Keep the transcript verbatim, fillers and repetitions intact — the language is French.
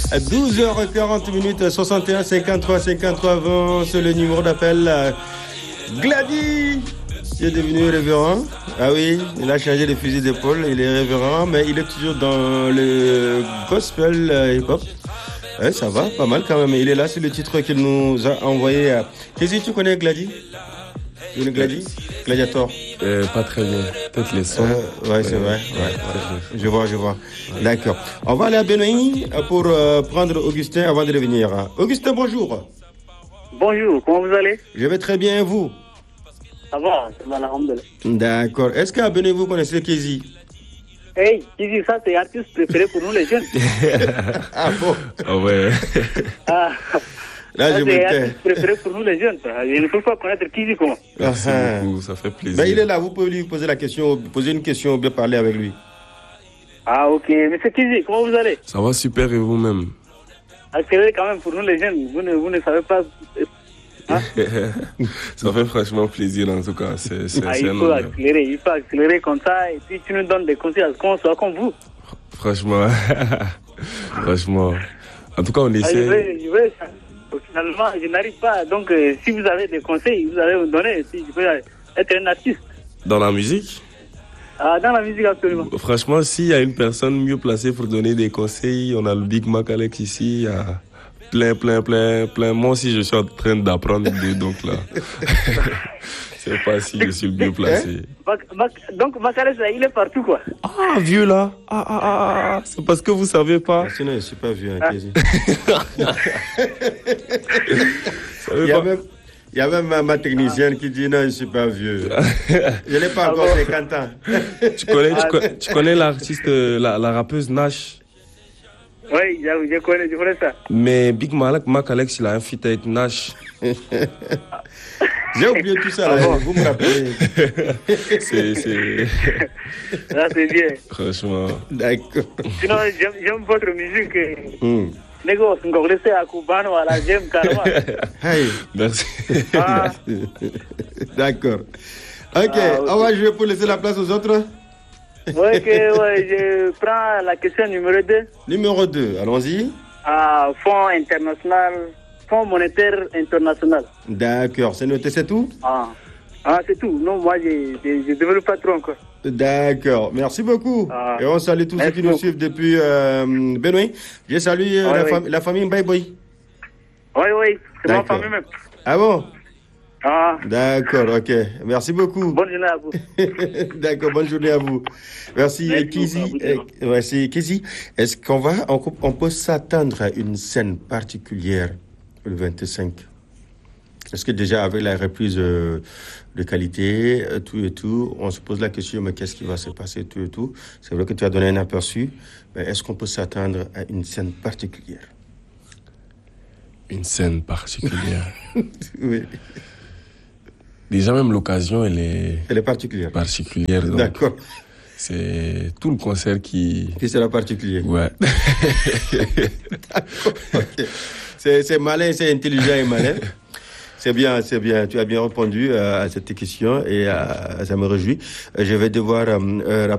À douze heures quarante minutes, soixante et un cinquante-trois cinquante-trois vingt, c'est le numéro d'appel. Gladys, il est devenu révérend. Ah oui, il a changé de fusil d'épaule, il est révérend, mais il est toujours dans le gospel hip-hop. Ouais, ça va, pas mal quand même. Il est là, c'est le titre qu'il nous a envoyé. Qu'est-ce que tu connais Gladys? Tu connais Gladys? Gladiator? Euh, pas très bien. Peut-être les sons. Euh, ouais, c'est vrai. Ouais, ouais. Je vois, je vois. Ouais. D'accord. On va aller à Benoît pour euh, prendre Augustin avant de revenir. Augustin, bonjour. Bonjour, comment vous allez? Je vais très bien, et vous? Ça va, ça va, alhamdoulilah. D'accord. Est-ce qu'à Benoît, vous connaissez Kézi? Hey, Kézi, ça c'est l'artiste préféré pour nous les jeunes. Ah bon? Ah ouais. Ah, là, ça je c'est me l'artiste préféré pour nous les jeunes. Il ne faut pas connaître Kézi comment. Merci Ah, beaucoup, ça fait plaisir. ben, il est là, vous pouvez lui poser la question, poser une question ou bien parler avec lui. Ah ok, monsieur Kézi, comment vous allez? Ça va super et vous-même? Accélérez quand même pour nous les jeunes, vous ne, vous ne savez pas... Hein? Ça fait franchement plaisir en tout cas. C'est, c'est, ah, c'est il faut accélérer, il faut accélérer comme ça et puis tu nous donnes des conseils à ce qu'on soit comme vous. Franchement, franchement. En tout cas, on essaie. Ah, je vais, je vais, finalement, je n'arrive pas. Donc, euh, si vous avez des conseils, vous allez me donner. Si je peux être un artiste. Dans la musique? Ah, dans la musique, absolument. Franchement, s'il y a une personne mieux placée pour donner des conseils, on a le Big Mac Alex ici. Il y a plein, plein, plein, plein. Moi aussi, je suis en train d'apprendre des donc là. C'est pas si je suis le mieux placé. Donc, Macares, il est partout, quoi. Ah, vieux là. Ah, ah, ah, ah. C'est parce que vous savez pas. Ah, sinon, je suis pas vieux, hein, Kézi. Il y a même, il y a même ma, ma technicienne qui dit non, je suis pas vieux. Je n'ai pas encore cinquante ans. Tu connais, tu connais, tu connais l'artiste, la, la rappeuse Nash? Oui, je connais, je connais ça. Mais Big Mac, Mac Alex, il a un feat avec Nash. J'ai oublié tout ça, là. Vous me rappelez. c'est, c'est... Là, c'est bien. Franchement. D'accord. Sinon, j'aime, j'aime votre musique. Mm. Nego, c'est encore laissé à Koubano, à la j'aime carrément. Hey. Merci. Ah. D'accord. Ok, ah, okay. On va jouer pour laisser la place aux autres. Oui, okay, ouais, je prends la question numéro deux. Numéro deux, allons-y. Ah, Fonds international, Fonds monétaire international. D'accord, c'est noté, c'est tout? Ah, ah c'est tout. Non, moi, je ne développe pas trop encore. D'accord, merci beaucoup. Ah, et on salue tous ceux qui nous suivent depuis euh, Benoît. Je salue euh, oui, la, oui. fam- la famille Mbaye Boy. Oui, oui, c'est ma famille même. Ah bon? Ah. D'accord, ok. Merci beaucoup. Bonne journée à vous. D'accord, bonne journée à vous. Merci, Merci Kézi. Merci, Kézi. Est-ce qu'on va, on, on peut s'attendre à une scène particulière le vingt-cinq? Est-ce que déjà avec la reprise euh, de qualité, euh, tout et tout, on se pose la question, mais qu'est-ce qui va se passer, tout et tout? C'est vrai que tu as donné un aperçu, mais est-ce qu'on peut s'attendre à une scène particulière? Une scène particulière? Oui. Déjà, même l'occasion, elle est... Elle est particulière. Particulière. Donc d'accord. C'est tout le concert qui... Qui sera particulier. Ouais. D'accord, okay. c'est, c'est malin, c'est intelligent et malin. C'est bien, c'est bien. Tu as bien répondu à cette question et à, ça me réjouit. Je vais devoir euh,